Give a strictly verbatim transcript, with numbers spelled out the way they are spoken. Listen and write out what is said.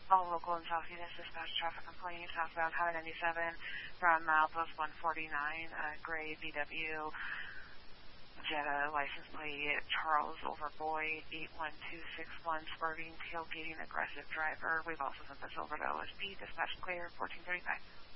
All local and South Units dispatch traffic complaint southbound Highway ninety-seven from milepost one forty-nine, uh, gray B W Jetta license plate Charles over Boyd eight one two six one, swerving, tailgating, aggressive driver. We've also sent this over to O S P, dispatch clear, fourteen thirty-five.